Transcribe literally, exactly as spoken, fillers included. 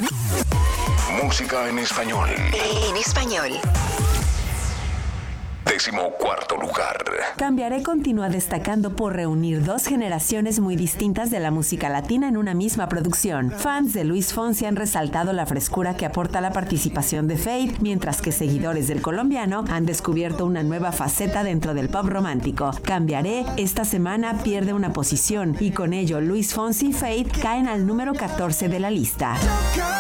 Música en español. En español. Décimo cuarto lugar. Cambiaré continúa destacando por reunir dos generaciones muy distintas de la música latina en una misma producción. Fans de Luis Fonsi han resaltado la frescura que aporta la participación de Feid, mientras que seguidores del colombiano han descubierto una nueva faceta dentro del pop romántico. Cambiaré esta semana pierde una posición y con ello Luis Fonsi y Feid caen al número catorce de la lista.